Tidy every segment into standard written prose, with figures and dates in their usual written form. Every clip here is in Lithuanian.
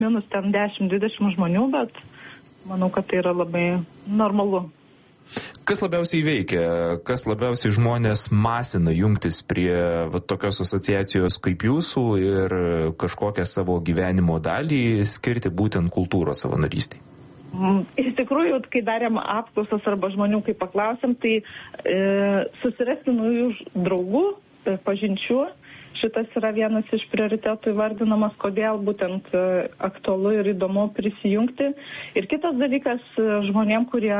minus ten 10-20 žmonių, bet manau, kad tai yra labai normalu. Kas labiausiai veikia, kas labiausiai žmonės masina jungtis prie tokios asociacijos kaip jūsų ir kažkokią savo gyvenimo dalį skirti būtent kultūros savanorystei? Iš tikrųjų, kai darėm apklausas arba žmonių, kai paklausėm, tai susirasti naujų draugų, pažinčių. Šitas yra vienas iš prioritetų įvardinamas, kodėl būtent aktualu ir įdomu prisijungti. Ir kitas dalykas, žmonėm, kurie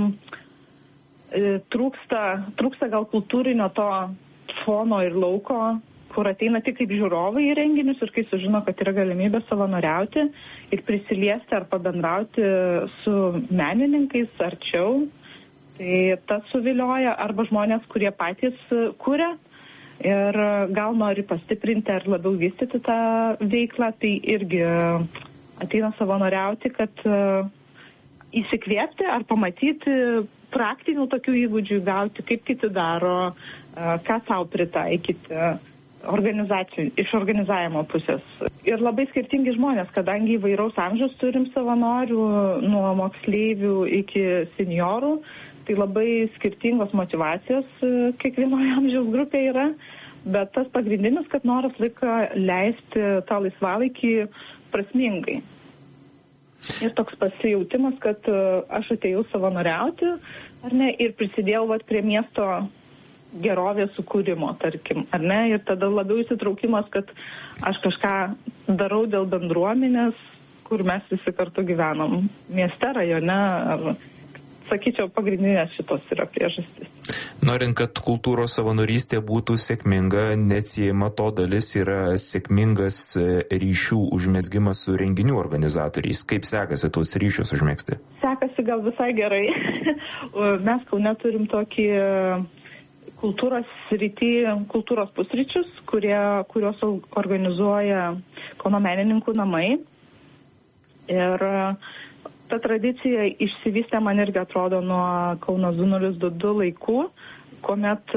trūksta gal kultūrinio to fono ir lauko, kur ateina tik kaip žiūrovai į renginius ir kai sužino, kad yra galimybė savanoriauti ir prisiliesti ar pabendrauti su menininkais arčiau. Tai tas suvilioja, arba žmonės, kurie patys kuria ir gal nori pastiprinti ar labiau vystyti tą veiklą, tai irgi ateina savanoriauti, kad įsikvėpti ar pamatyti praktinių tokių įgūdžių gauti, kaip kiti daro, ką savo pritaikyti iš organizavimo pusės. Ir labai skirtingi žmonės, kadangi įvairaus amžiaus turim savanorių, nuo moksleivių iki seniorų, tai labai skirtingos motyvacijos kiekvienoje amžiaus grupėje yra, bet tas pagrindinis, kad noras laiką leisti tą laisvalaikį prasmingai. Ir toks pasijautimas, kad aš atėjau savanoriauti, ar ne, ir prisidėjau prie miesto gerovės sukūrimo, tarkim, ar ne, ir tada labiau įsitraukimas, kad aš kažką darau dėl bendruomenės, kur mes visi kartu gyvenam, mieste, rajone, ar, sakyčiau, pagrindinės šitos yra priežastys. Norint, kad kultūros savanorystė būtų sėkminga, neatsiejama to dalis yra sėkmingas ryšių užmezgimas su renginių organizatoriais. Kaip sekasi tuos ryšius užmegzti? Sekasi gal visai gerai. Mes Kaune turim tokį kultūros pusryčius, kuriuos organizuoja Kauno menininkų namai. Ir ta tradicija išsivystė, man irgi atrodo, nuo Kauno 022 laikų, kuomet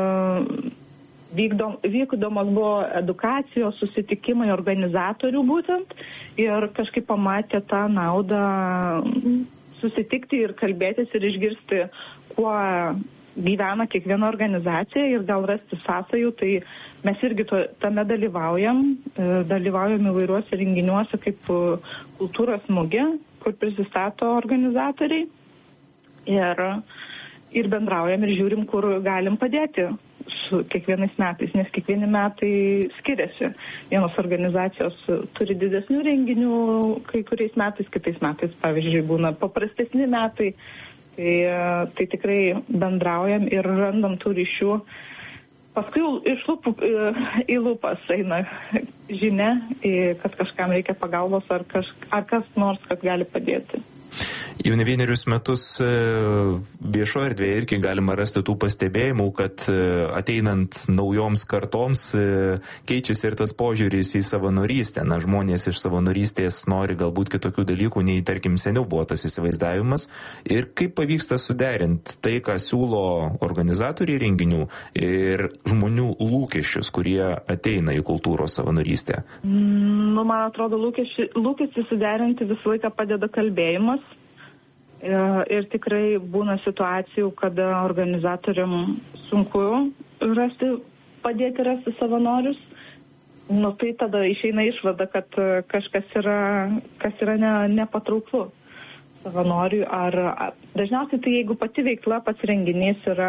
vykdomos buvo edukacijos, susitikimai organizatorių būtent ir kažkaip pamatė tą naudą susitikti ir kalbėtis ir išgirsti, kuo gyvena kiekviena organizacija ir gal rasti sąsajų, tai mes irgi tame dalyvaujam įvairiuose renginiuose kaip kultūros mugė, kur prisistato organizatoriai ir bendraujam ir žiūrim, kur galim padėti su kiekvienais metais, nes kiekvieni metai skiriasi. Vienos organizacijos turi didesnių renginių kai kuriais metais, kitais metais, pavyzdžiui, būna paprastesni metai, tai tikrai bendraujam ir randam tų ryšių. Paskui iš lūpų į lūpas eina žinia, kad kažkam reikia pagalbos ar kas nors, kad gali padėti. Jau ne vienerius metus viešoje erdvėje irgi galima rasti tų pastebėjimų, kad ateinant naujoms kartoms keičiasi ir tas požiūris į savanorystę. Na, žmonės iš savanorystės nori galbūt kitokių dalykų, nei tarkim seniau buvo tas įsivaizdavimas. Ir kaip pavyksta suderinti tai, ką siūlo organizatoriai renginių ir žmonių lūkesčius, kurie ateina į kultūros savanorystę? Man atrodo, lūkesčius suderinti visą laiką padeda kalbėjimas. Ir tikrai būna situacijų, kada organizatoriam sunku padėti rasti savanorius. Tai tada išeina išvada, kad kažkas yra nepatrauklu savanoriui. Ar dažniausiai tai jeigu pati veikla, pats renginys yra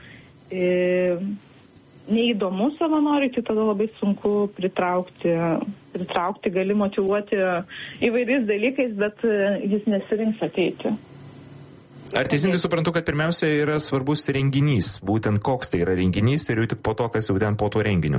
neįdomus savanoriui, tai tada labai sunku pritraukti, gali motyvuoti įvairiais dalykais, bet jis nesirinks ateiti. Ar teisingai suprantu, kad pirmiausia yra svarbus renginys, būtent koks tai yra renginys ir jau tik po to, kas jau ten po to renginiu?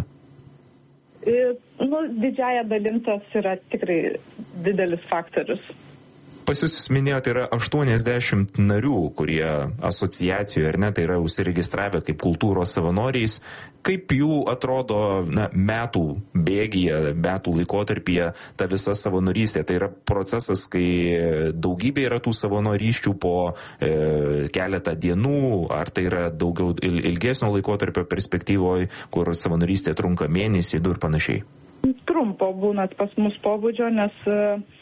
Didžiąja dalim tas yra tikrai didelis faktorius. Pas jūs minėjote, yra 80 narių, kurie asociacijoje, ar ne, tai yra užsiregistravę kaip kultūros savanoriais. Kaip jų atrodo metų bėgyje, metų laikotarpyje ta visa savanorystė? Tai yra procesas, kai daugybė yra tų savanorysčių po keletą dienų, ar tai yra daugiau ilgesnio laikotarpio perspektyvoje, kur savanorystė trunka mėnesį, 2 ir panašiai? Trumpo būna pas mus pobūdžio, nes